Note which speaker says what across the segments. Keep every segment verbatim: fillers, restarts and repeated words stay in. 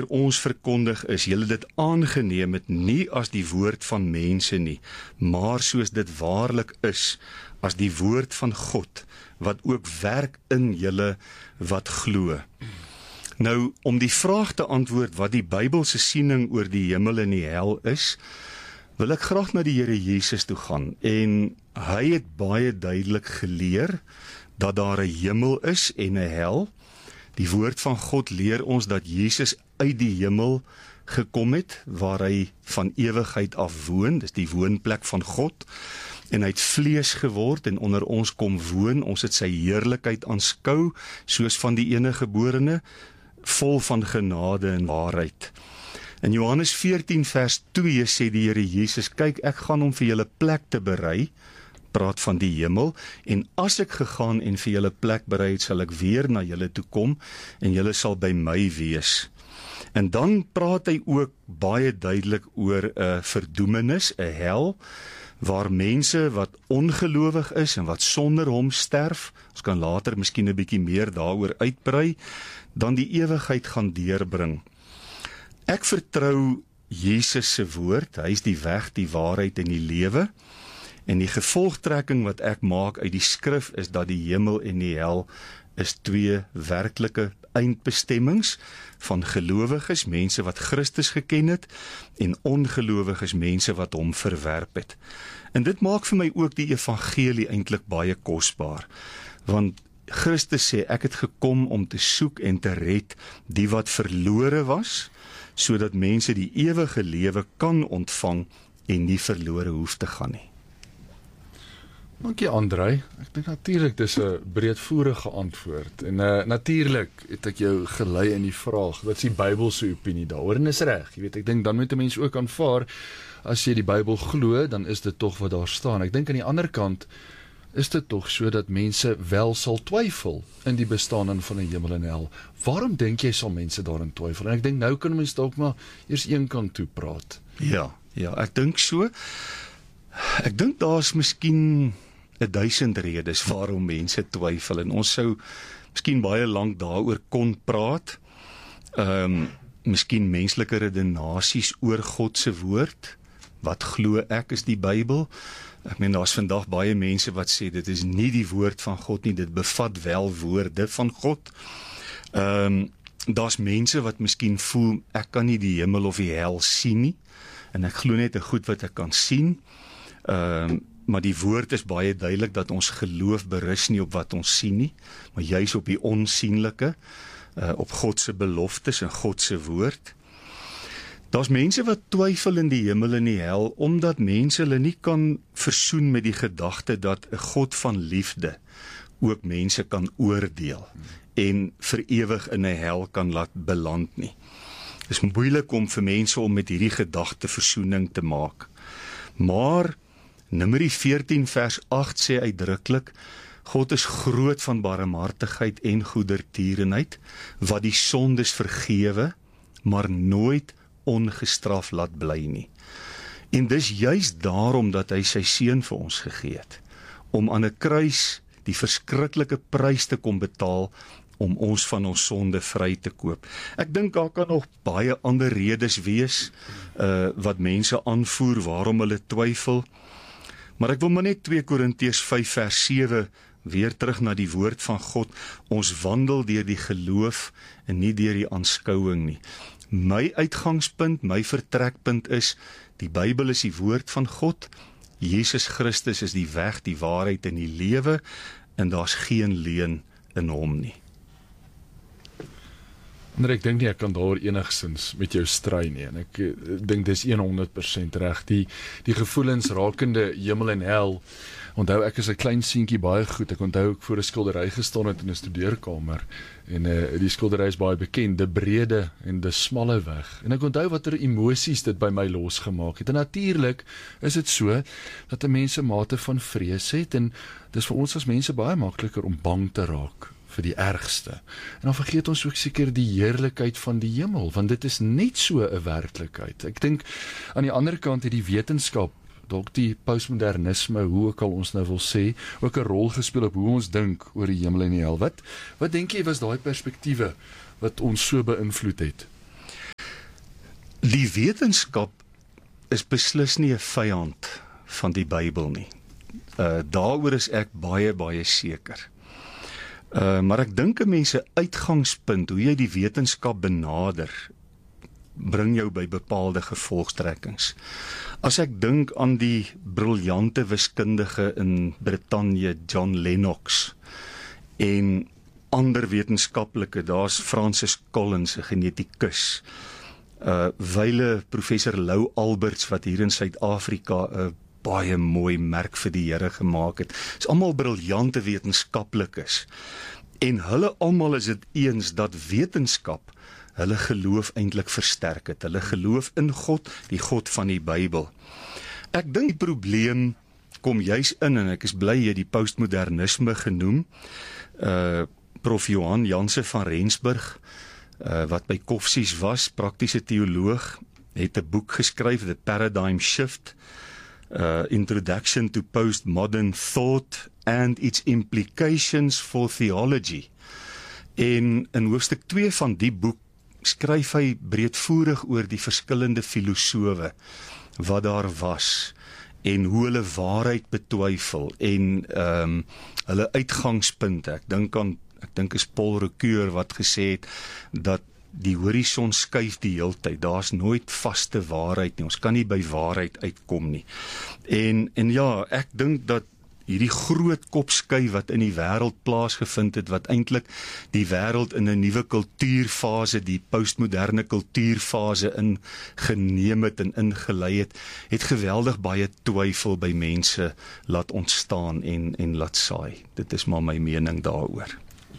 Speaker 1: deur ons verkondig is, julle dit aangeneem het nie as die woord van mense nie, maar soos dit waarlik is, as die woord van God, wat ook werk in julle wat glo. Nou, om die vraag te antwoord wat die Bybelse siening oor die hemel en die hel is, wil ek graag na die Here Jesus toe gaan, en hy het baie duidelik geleer, dat daar 'n hemel is en 'n hel. Die woord van God leer ons dat Jesus uit die hemel gekom het, waar hy van ewigheid af woon, dis die woonplek van God, en hy het vlees geword en onder ons kom woon, ons het sy heerlikheid aanskou, soos van die enige geborene, vol van genade en waarheid. In Johannes veertien vers twee sê die Here Jesus, kyk, ek gaan om vir julle plek te berei, praat van die hemel, en as ek gegaan en vir julle plek berei het, sal ek weer na julle toe kom, en julle sal by my wees. En dan praat hy ook baie duidelik oor 'n verdoemenis, 'n hel, waar mense wat ongelowig is en wat sonder hom sterf, ons kan later miskien 'n bietjie meer daaroor uitbrei, dan die ewigheid gaan deurbring. Ek vertrou Jesus se woord, hy is die weg, die waarheid en die lewe, en die gevolgtrekking wat ek maak uit die skrif is dat die hemel en die hel is twee werklike eindbestemmings van gelowiges, mense wat Christus geken het, en ongelowiges, mense wat hom verwerp het. En dit maak vir my ook die evangelie eintlik baie kosbaar, want Christus sê, ek het gekom om te soek en te red die wat verlore was, sodat mense die ewige lewe kan ontvang en nie verlore hoef te gaan nie.
Speaker 2: Dankie Andrei, ek dink natuurlik dis 'n breedvoerige antwoord, en uh, natuurlik het ek jou gelei in die vraag, wat is die Bybelse opinie daaroor, en is reg, jy weet, ek dink dan moet 'n mens ook aanvaar, as jy die Bybel glo, dan is dit tog wat daar staan. Ek dink aan die ander kant, is dit tog so dat mense wel sal twyfel in die bestaan van 'n hemel en hel. Waarom dink jy sal mense daarin twyfel? En ek dink nou kan mense dalk maar eers een kant toe praat.
Speaker 1: Ja, ja, ek dink so. Ek dink daar's miskien 'n duisend redes waarom mense twyfel, en ons sou miskien baie lank daaroor kon praat. Ehm, um, miskien menslike redenasies oor God se woord. Wat glo ek is die Bybel? Ek meen, daar's vandag baie mense wat sê, dit is nie die woord van God nie, dit bevat wel woorde van God. Ehm, um, daar's mense wat miskien voel, ek kan nie die hemel of die hel sien nie, en ek glo net 'n goed wat ek kan sien. Ehm, um, maar die woord is baie duidelik dat ons geloof berus nie op wat ons sien nie, maar juis op die onsienlike, uh, op God se beloftes en God se woord. Daar's mense wat twyfel in die hemel en die hel, omdat mense hulle nie kan versoen met die gedagte dat 'n God van liefde ook mense kan oordeel en vir ewig in 'n hel kan laat beland nie. Dit is moeilik om vir mense om met hierdie gedagte versoening te maak. Maar Numeri veertien vers agt sê uitdruklik, God is groot van barmhartigheid en goedertierenheid, wat die sondes vergewe, maar nooit ongestraf laat bly nie. En dis juist daarom dat hy sy seun vir ons gegee het, om aan 'n kruis die verskriklike prys te kom betaal, om ons van ons sonde vry te koop. Ek dink daar kan nog baie ander redes wees, uh, wat mense aanvoer, waarom hulle twyfel. Maar ek wil maar net twee Korintiërs vyf vers sewe weer terug na die woord van God. Ons wandel deur die geloof en nie deur die aanskouing nie. My uitgangspunt, my vertrekpunt is, die Bybel is die woord van God, Jesus Christus is die weg, die waarheid en die lewe, en daar's geen leuen in hom nie.
Speaker 2: Maar ek dink nie ek kan daar enigstens met jou stry nie, en ek, ek dink dis honderd persent reg. Die, die gevoelens rakende hemel en hel, onthou ek is 'n klein seentjie baie goed, ek onthou ek voor 'n skildery gestaan het in 'n studeerkamer, en uh, die skildery is baie bekend, de brede en de smalle weg, en ek onthou wat er emosies dit by my losgemaak het, en natuurlik is dit so, dat 'n mens 'n mate van vrees het, en dis vir ons as mense baie makliker om bang te raak vir die ergste. En dan vergeet ons ook seker die heerlikheid van die hemel, want dit is net so 'n werklikheid. Ek dink aan die ander kant het die wetenskap, dalk die postmodernisme, hoe ook al ons nou wil sê, ook 'n rol gespeel op hoe ons dink oor die hemel en die hel. Wat, wat dink jy was daai perspektiewe wat ons so beïnvloed het?
Speaker 1: Die wetenskap is beslis nie 'n vyand van die Bybel nie. Uh, daaroor is ek baie, baie seker. Uh, maar ek dink 'n mens se uitgangspunt, hoe jy die wetenskap benader, bring jou by bepaalde gevolgtrekkings. As ek dink aan die briljante wiskundige in Brittanje, John Lennox, en ander wetenskaplike, daar's Francis Collins, 'n genetikus, uh, wyle professor Lou Alberts, wat hier in Suid-Afrika 'n uh, baie mooi merk vir die Here gemaak het. Is almal briljante wetenskaplikes. En hulle almal is dit eens dat wetenskap hulle geloof eintlik versterk het. Hulle geloof in God, die God van die Bybel. Ek dink die probleem kom juis in, en ek is bly jy die postmodernisme genoem. Uh, Prof Johan Janse van Rensburg, uh, wat by Koffsies was, praktiese teoloog, het 'n boek geskryf, The Paradigm Shift, Uh, Introduction to Postmodern Thought and its Implications for Theology. En in hoofstuk twee van die boek skryf hy breedvoerig oor die verskillende filosowe wat daar was en hoe hulle waarheid betwyfel en um, hulle uitgangspunte. Ek dink aan ek dink is Paul Ricoeur wat gesê het dat die horison skuif die heeltyd. Daar's nooit vaste waarheid nie. Ons kan nie by waarheid uitkom nie. En en ja, ek dink dat hierdie groot kopskuif wat in die wêreld plaasgevind het, wat eintlik die wêreld in 'n nuwe kultuurfase, die postmoderne kultuurfase ingeneem het en ingelei het, het geweldig baie twyfel by mense laat ontstaan en en laat saai. Dit is maar my mening daaroor.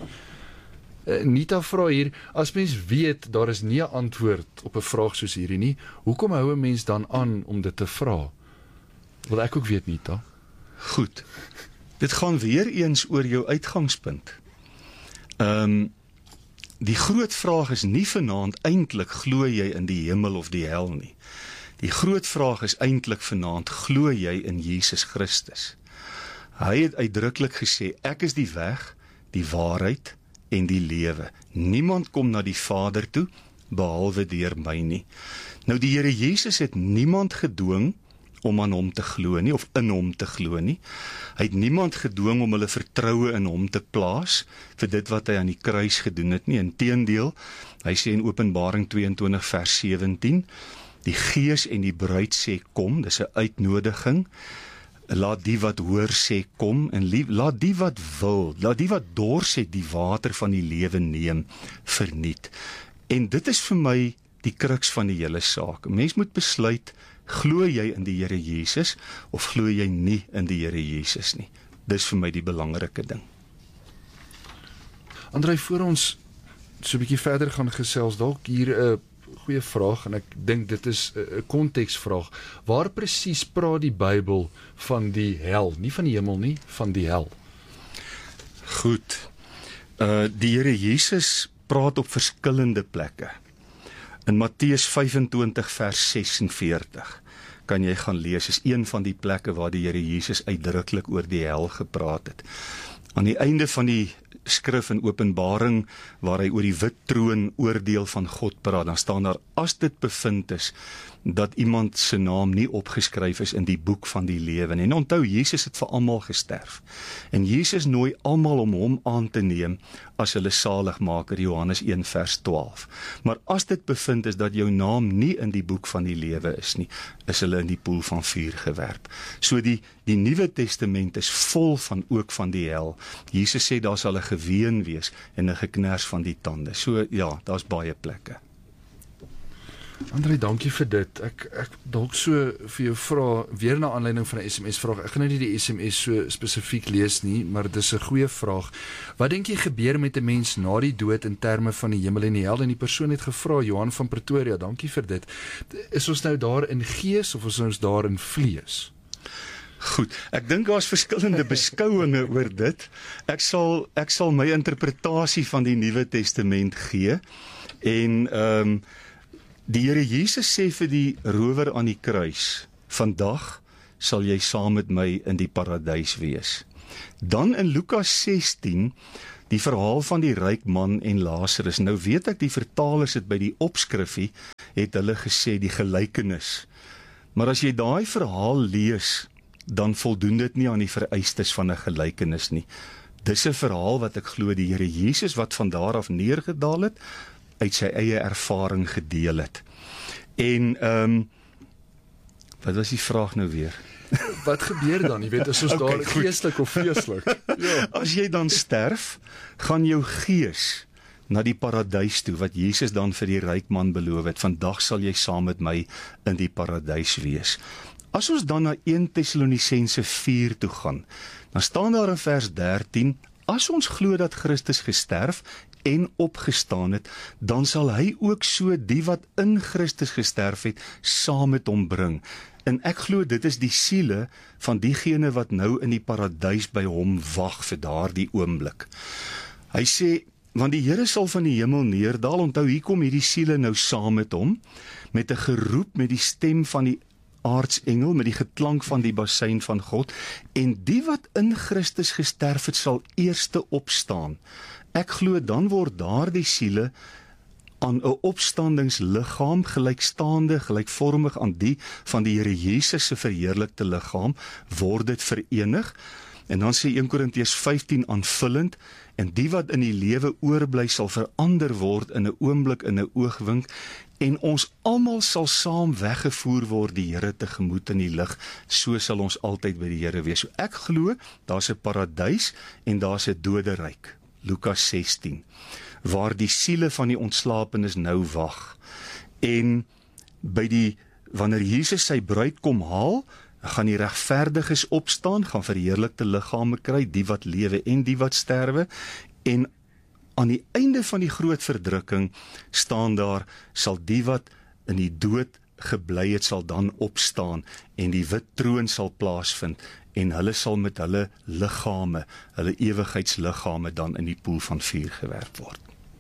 Speaker 2: Uh, Nita vra hier, as mens weet, daar is nie 'n antwoord op 'n vraag soos hierdie nie, hoekom hou 'n mens dan aan om dit te vra? Wil ek ook weet, Nita?
Speaker 1: Goed. Dit gaan weer eens oor jou uitgangspunt. Ehm, um, die groot vraag is nie vanaand eintlik glo jy in die hemel of die hel nie. Die groot vraag is eintlik vanaand, glo jy in Jesus Christus? Hy het uitdruklik gesê, ek is die weg, die waarheid en die lewe. Niemand kom na die Vader toe, behalwe deur my nie. Nou die Here Jesus het niemand gedwing om aan hom te glo nie, of in hom te glo nie. Hy het niemand gedwing om hulle vertroue in hom te plaas, vir dit wat hy aan die kruis gedoen het nie. Inteendeel, hy sê in Openbaring tweeëntwintig vers sewentien, die Gees en die bruid sê kom, dis 'n uitnodiging, laat die wat hoor sê kom, en lief, laat die wat wil, laat die wat dors het die water van die lewe neem, verniet. En dit is vir my die kruks van die hele saak. 'n Mens moet besluit, glo jy in die Here Jesus, of glo jy nie in die Here Jesus nie. Dis vir my die belangrike ding.
Speaker 2: Andrei, voor ons so 'n bietjie verder gaan gesels, dalk hier 'n goeie vraag, en ek dink dit is 'n konteksvraag. Waar presies praat die Bybel van die hel? Nie van die hemel nie, van die hel.
Speaker 1: Goed. Uh, die Here Jesus praat op verskillende plekke. In Matteus vyfentwintig vers sesenveertig kan jy gaan lees, is een van die plekke waar die Here Jesus uitdruklik oor die hel gepraat het. Aan die einde van die skrif in Openbaring, waar hy oor die wit troon oordeel van God praat, dan staan daar, as dit bevind is, dat iemand se naam nie opgeskryf is in die boek van die lewe. En onthou, Jesus het vir almal gesterf. En Jesus nooi almal om hom aan te neem as hulle saligmaker, Johannes een vers twaalf. Maar as dit bevind is dat jou naam nie in die boek van die lewe is nie, is hulle in die poel van vuur gewerp. So die, die Nuwe Testament is vol van ook van die hel. Jesus sê daar sal 'n geween wees en 'n geknars van die tande. So ja, daar's baie plekke.
Speaker 2: Andrei, dankie vir dit. Ek ek dalk so vir jou vra, weer na aanleiding van 'n S M S vraag. Ek gaan nou nie die S M S so spesifiek lees nie, maar dis 'n goeie vraag. Wat dink jy gebeur met 'n mens na die dood in terme van die hemel en die hel? En die persoon het gevra, Johan van Pretoria, dankie vir dit. Is ons nou daar in gees of is ons daar in vlees?
Speaker 1: Goed, ek dink daar's verskillende beskouinge oor dit. Ek sal ek sal my interpretasie van die Nuwe Testament gee. En ehm um, die Here Jesus sê vir die rower aan die kruis, vandag sal jy saam met my in die paradys wees. Dan in Lukas sestien, die verhaal van die ryk man en Lazarus. Nou weet ek die vertalers het by die opskrifie, het hulle gesê die gelykenis. Maar as jy daai verhaal lees, dan voldoen dit nie aan die vereistes van 'n gelykenis nie. Dis 'n verhaal wat ek glo die Here Jesus wat van daar af neergedaal het, uit sy eie ervaring gedeel het. En, ehm, um, wat was die vraag nou weer?
Speaker 2: Wat gebeur dan? Jy weet, is ons
Speaker 1: Okay,
Speaker 2: daar
Speaker 1: goed.
Speaker 2: geestelik of feestelik? Ja.
Speaker 1: As jy dan sterf, gaan jou gees na die paradys toe, wat Jesus dan vir die ryk man beloof het, vandag sal jy saam met my in die paradys wees. As ons dan na eerste Tessalonisense vier toe gaan, dan staan daar in vers dertien, as ons glo dat Christus gesterf en opgestaan het, dan sal hy ook so die wat in Christus gesterf het, saam met hom bring. En ek glo dit is die siele van diegene wat nou in die paradys by hom wag vir daardie oomblik. Hy sê, want die Here sal van die hemel neerdal, onthou hier kom hierdie siele nou saam met hom, met 'n geroep, met die stem van die aartsengel, met die geklank van die basuin van God, en die wat in Christus gesterf het, sal eerste opstaan. Ek glo dan word daardie siele aan 'n opstandingsliggaam, gelykstaande, gelykvormig aan die van die Here Jesus se verheerlikte liggaam, word dit verenig. En dan sê eerste Korintiërs vyftien aanvullend, en die wat in die lewe oorbly sal verander word in 'n oomblik, in 'n oogwink, en ons almal sal saam weggevoer word die Here tegemoet in die lig, so sal ons altyd by die Here wees. So ek glo, daar's 'n paradys en daar's 'n doderyk, Lukas sestien, waar die siele van die ontslapenes nou wag. En by die, wanneer Jesus sy bruid kom haal, gaan die regverdiges opstaan, gaan verheerlikte liggame kry, die wat lewe en die wat sterwe, en aan die einde van die groot verdrukking staan daar, sal die wat in die dood gebly het, sal dan opstaan, en die wit troon sal plaasvind, en hulle sal met hulle liggame, hulle ewigheidsliggame dan in die poel van vuur gewerp word.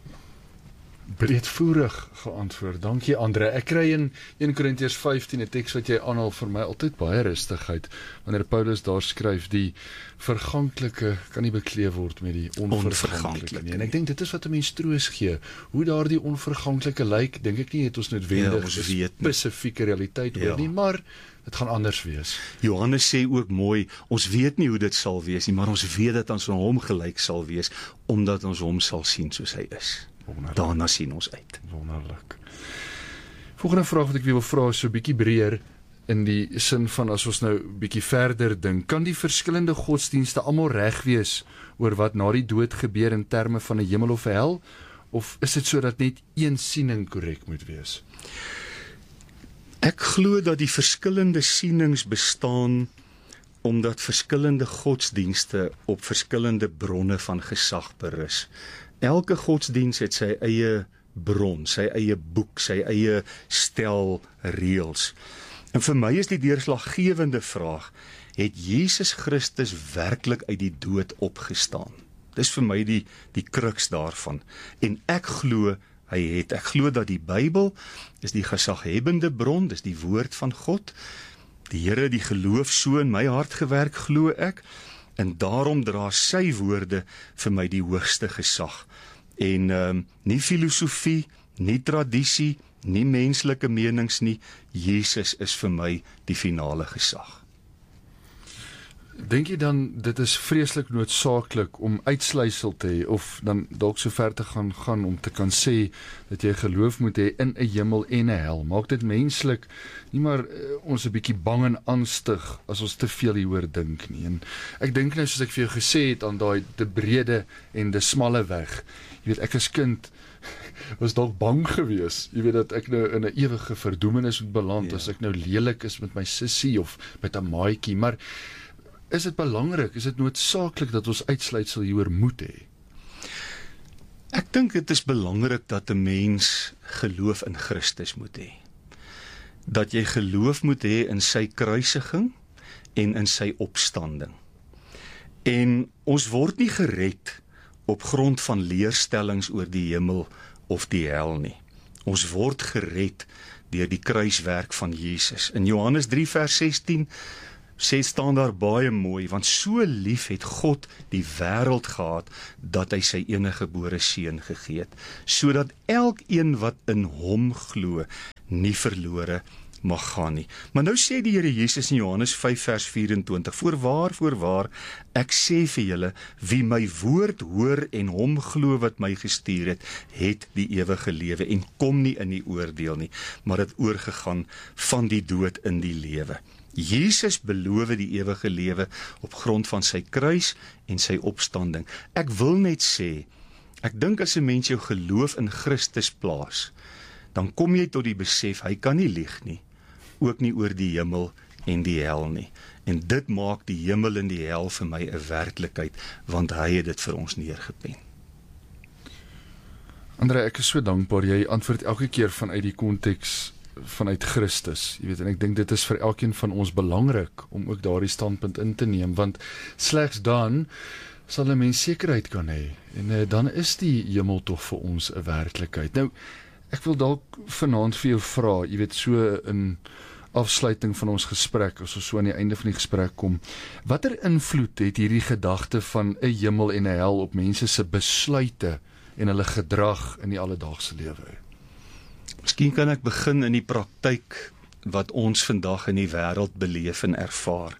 Speaker 2: Breedvoerig geantwoord. Dankie Andre. Ek kry in eerste Korintiërs vyftien 'n teks wat jy aanhaal, vir my altyd baie rustigheid, wanneer Paulus daar skryf, die verganklike kan nie bekleef word met die onverganklike nie. En ek dink dit is wat 'n mens troos gee. Hoe daardie onverganklike lyk, dink ek nie het ons noodwendig
Speaker 1: Ja, ons
Speaker 2: 'n
Speaker 1: weet nie.
Speaker 2: spesifieke realiteit oor
Speaker 1: Ja.
Speaker 2: nie, maar dit gaan anders wees.
Speaker 1: Johannes sê ook mooi, ons weet nie hoe dit sal wees nie, maar ons weet dat ons aan hom gelyk sal wees, omdat ons hom sal sien soos hy is.
Speaker 2: Wonderlik.
Speaker 1: Daarna sien ons uit.
Speaker 2: Wonderlik. Volgende vraag wat ek wil vra is so 'n bietjie breër, in die sin van as ons nou bietjie verder dink, kan die verskillende godsdienste almal reg wees oor wat na die dood gebeur in terme van 'n hemel of 'n hel, of is dit so dat net een siening korrek moet wees?
Speaker 1: Ek glo dat die verskillende sienings bestaan omdat verskillende godsdienste op verskillende bronne van gesag berus. Elke godsdiens het sy eie bron, sy eie boek, sy eie stel reëls. En vir my is die deurslaggewende vraag, het Jesus Christus werklik uit die dood opgestaan? Dis vir my die, die kruks daarvan. En ek glo, hy het, ek glo dat die Bybel is die gesaghebbende bron, dis die woord van God. Die Here die geloof so in my hart gewerk, glo ek, en daarom dra sy woorde vir my die hoogste gesag. En um, nie filosofie, nie tradisie, nie menslike menings nie, Jesus is vir my die finale gesag.
Speaker 2: Dink jy dan dit is vreeslik noodsaaklik om uitsluitsel te hê, of dan dalk so ver te gaan gaan om te kan sê dat jy geloof moet hê in 'n hemel en 'n hel? Maak dit menslik nie maar uh, ons 'n bietjie bang en angstig as ons te veel hieroor dink nie. En ek dink nou soos ek vir jou gesê het aan daai te brede en die smalle weg. Jy weet, ek as kind was dalk bang gewees, jy weet, dat ek nou in 'n ewige verdoemenis moet beland, ja. As ek nou lelik is met my sussie of met 'n maatjie, maar is dit belangrik, is dit noodsaaklik dat ons uitsluitsel hieroor moet hê?
Speaker 1: Ek dink dit is belangrik dat 'n mens geloof in Christus moet hê. Dat jy geloof moet hê in sy kruisiging en in sy opstanding. En ons word nie gered op grond van leerstellings oor die hemel of die hel nie. Ons word gered deur die kruiswerk van Jesus. In Johannes drie vers sestien sê staan daar baie mooi, want so lief het God die wêreld gehad, dat hy sy enige gebore seun gegee het, sodat elkeen wat in hom glo, nie verlore mag gaan nie. Maar nou sê die Here Jesus in Johannes vyf vers vyf-en-twintig, voorwaar, voorwaar, ek sê vir julle, wie my woord hoor en hom glo wat my gestuur het, het die ewige lewe en kom nie in die oordeel nie, maar het oorgegaan van die dood in die lewe. Jesus beloof die ewige lewe op grond van sy kruis en sy opstanding. Ek wil net sê, ek dink as 'n mens jou geloof in Christus plaas, dan kom jy tot die besef, hy kan nie lieg nie, ook nie oor die hemel en die hel nie. En dit maak die hemel en die hel vir my 'n werklikheid, want hy het dit vir ons neergepen.
Speaker 2: Andre, ek is so dankbaar, jy antwoord elke keer vanuit die konteks vanuit Christus, jy weet, en ek dink dit is vir elkeen van ons belangrik om ook daardie standpunt in te neem, want slegs dan sal 'n mens sekerheid kan hê, en uh, dan is die hemel tog vir ons 'n werklikheid. Nou, ek wil dalk vanaand vir jou vra, jy weet, so in afsluiting van ons gesprek, as ons so aan die einde van die gesprek kom, watter invloed het hierdie gedagte van 'n hemel en 'n hel op mense se besluite en hulle gedrag in die alledaagse lewe?
Speaker 1: Miskien kan ek begin in die praktyk wat ons vandag in die wêreld beleef en ervaar.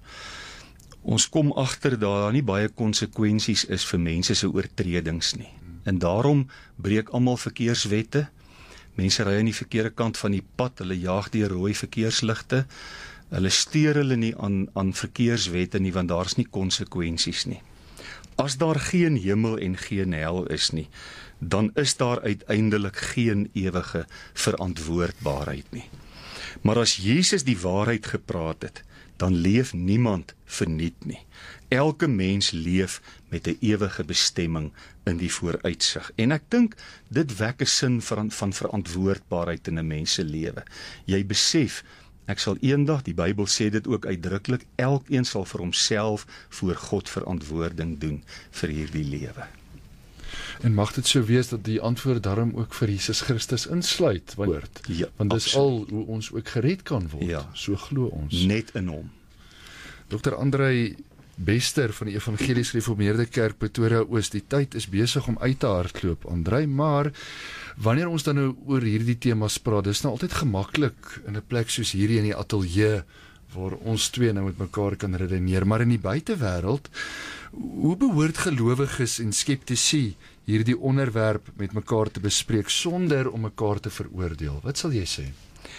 Speaker 1: Ons kom agter dat daar nie baie konsekwensies is vir mense se oortredings nie. En daarom breek almal verkeerswette. Mense ry aan die verkeerde kant van die pad, hulle jaag deur rooi verkeersligte. Hulle steur hulle nie aan aan verkeerswette nie, want daar's nie konsekwensies nie. As daar geen hemel en geen hel is nie, dan is daar uiteindelik geen ewige verantwoordbaarheid nie. Maar as Jesus die waarheid gepraat het, dan leef niemand verniet nie. Elke mens leef met 'n ewige bestemming in die vooruitsig. En ek dink, dit wek 'n sin van, van verantwoordbaarheid in 'n mens se lewe. Jy besef, ek sal eendag, die Bybel sê dit ook uitdruklik, elkeen sal vir homself voor God verantwoording doen vir hierdie lewe.
Speaker 2: En mag dit so wees dat die antwoord daarom ook vir Jesus Christus insluit, want,
Speaker 1: ja,
Speaker 2: want dis
Speaker 1: absoluut.
Speaker 2: al hoe ons ook gered kan word,
Speaker 1: ja,
Speaker 2: so glo ons.
Speaker 1: Net in hom.
Speaker 2: dokter Andrei Bester van die Evangelies Gereformeerde Kerk Pretoria Oos, die tyd is besig om uit te hardloop, Andrei, maar wanneer ons dan nou oor hierdie temas praat, dis nou altyd gemaklik in 'n plek soos hierdie in die ateljee, waar ons twee nou met mekaar kan redeneer, maar in die buitewêreld, hoe behoort gelowiges en skeptici hierdie onderwerp met mekaar te bespreek sonder om mekaar te veroordeel? Wat sal jy sê?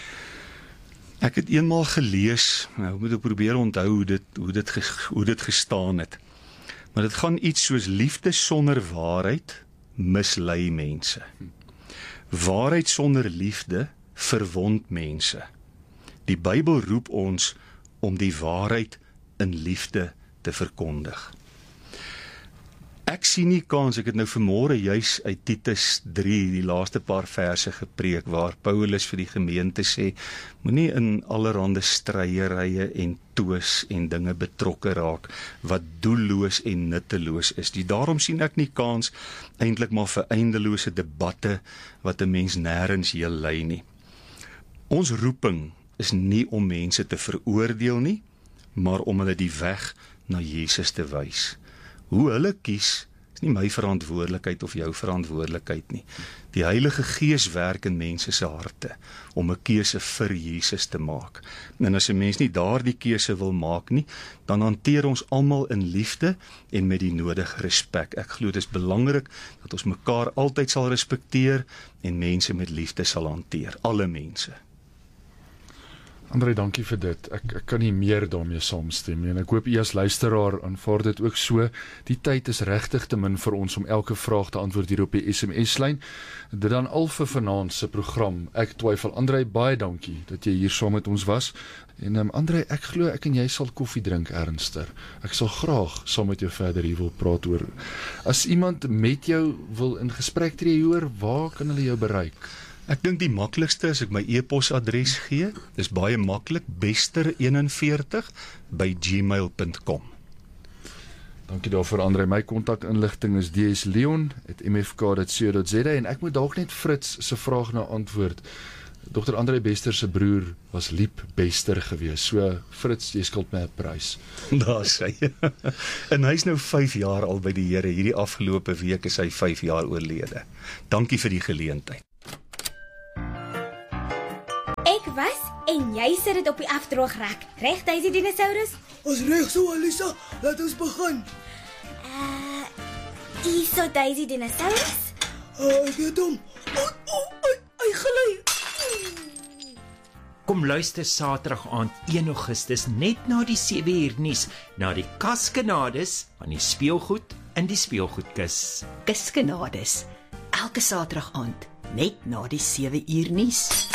Speaker 1: Ek het eenmaal gelees, nou moet ek probeer onthou hoe dit, hoe dit, hoe dit gestaan het. Maar dit gaan iets soos liefde sonder waarheid mislei mense. Waarheid sonder liefde verwond mense. Die Bybel roep ons om die waarheid in liefde te verkondig. Ek sien nie kans, ek het nou vanmôre juis uit Titus drie, die laaste paar verse gepreek, waar Paulus vir die gemeente sê, moenie in allerhande stryeerye en twis en dinge betrokke raak, wat doelloos en nutteloos is. Die, daarom sien ek nie kans, eintlik maar vir eindelose debatte, wat 'n mens nêrens heen lei nie. Ons roeping is nie om mense te veroordeel nie, maar om hulle die weg na Jesus te wys. Hoe hulle kies, is nie my verantwoordelikheid of jou verantwoordelikheid nie. Die Heilige Gees werk in mense se harte om 'n keuse vir Jesus te maak. En as 'n mens nie daardie keuse wil maak nie, dan hanteer ons almal in liefde en met die nodige respek. Ek glo dit is belangrik dat ons mekaar altyd sal respekteer en mense met liefde sal hanteer, alle mense.
Speaker 2: Andrei, dankie vir dit. Ek, ek kan nie meer daarmee saamstem nie, en ek hoop u as luisteraar aanvaar dit ook so. Die tyd is regtig te min vir ons om elke vraag te antwoord hier op die S M S-lyn. Dit dan al vir vanaand se program. Ek twyfel. Andrei, baie dankie dat jy hier saam met ons was. En um, Andrei, ek glo ek en jy sal koffie drink ernster. Ek sal graag saam met jou verder hier wil praat oor. As iemand met jou wil in gesprek tree hoor, waar kan hulle jou bereik?
Speaker 1: Ek dink die maklikste is ek my e-posadres gee. Dis baie maklik, bester eenenveertig by gmail punt com.
Speaker 2: Dankie daarvoor, Andrei. My kontakinligting is d s leon at m f k dot co dot z a en ek moet dalk net Fritz se vraag na antwoord. dokter André Bester se broer was Liep Bester gewees. So Fritz, jy skuld my 'n prys.
Speaker 1: Daar sê hy. En hy's nou vyf jaar al by die Here. Hierdie afgelope week is hy vyf jaar oorlede. Dankie vir die geleentheid.
Speaker 3: Ek was en jy sit dit op die afdroogrek. Reg, Daisy dinosaurus?
Speaker 4: Ons reg so, Alisa, laat ons begin.
Speaker 3: Uh, Iso Daisy dinosaurus?
Speaker 4: Uh, ek het hom. Oh, oh, hy, hy gelei.
Speaker 5: Kom luister Saterdag aand een Augustus net na die sewe uur nuus na die Kaskanades van die speelgoed in die speelgoedkus.
Speaker 6: Kaskanades, elke Saterdag aand net na die sewe uur nuus.